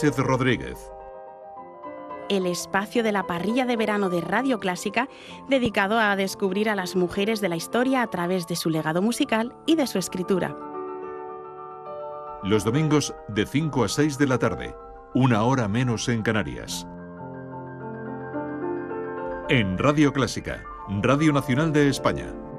Sánchez Rodríguez. El espacio de la parrilla de verano de Radio Clásica, dedicado a descubrir a las mujeres de la historia a través de su legado musical y de su escritura. Los domingos de 5 a 6 de la tarde, 1 hora menos en Canarias. En Radio Clásica, Radio Nacional de España.